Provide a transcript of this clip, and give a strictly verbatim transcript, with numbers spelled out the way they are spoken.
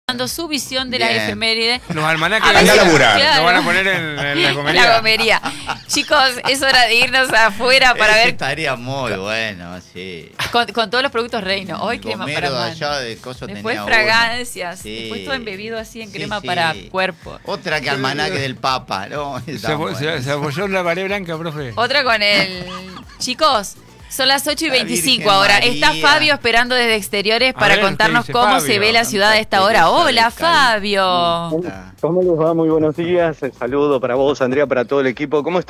dando su visión de la Bien. efeméride. Los almanaques A de veces, la claro. lo van a poner en, en la gomería. La gomería. Chicos, es hora de irnos afuera para Ese ver estaría muy bueno, sí. con, con todos los productos Reino. Hoy crema Gomero para de mano. allá de coso Después tenía fragancias. uno. Sí. Después todo embebido así en Sí, crema sí. para cuerpo. Otra que almanaque del Papa, ¿no? Se, Está abo- se- bueno. se apoyó en la pared blanca, profe. Otra con el... Chicos, son las ocho y La veinticinco Virgen ahora. María. Está Fabio esperando desde exteriores A para ver, contarnos ¿qué dice cómo Fabio? se ve la ciudad a esta Tanta hora. pereza Hola, de Fabio. calcuta. ¿Cómo les va? Muy buenos días. El saludo para vos, Andrea, para todo el equipo. ¿Cómo estás?